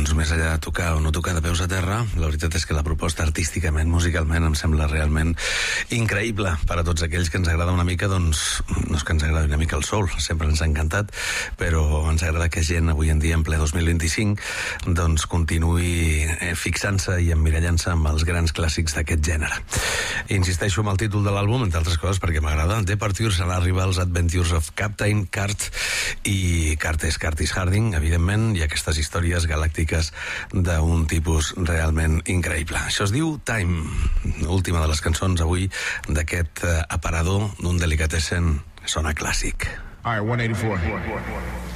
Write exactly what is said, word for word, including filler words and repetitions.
doncs més enllà de tocar o no tocar de peus a terra, la veritat és que la proposta artísticament, musicalment, em sembla realment increïble per a tots aquells que ens agrada una mica, doncs, no és que ens agradi una mica el soul, sempre ens ha encantat, però ens agrada que gent avui en dia, en ple dos mil vint-i-cinc, doncs continuï fixant-se i emmirallant-se amb els grans clàssics d'aquest gènere. Insisteixo amb el títol de l'àlbum, entre altres coses, perquè m'agrada. Departures and Arrivals, Adventures of Captain Cart, i Cart és Curtis Harding, evidentment, i aquestes històries galàctiques d'un tipus realment increïble. Això es diu Time, última de les cançons avui d'aquest aparador d'un delicatessen sona clàssic. All right, one eighty-four.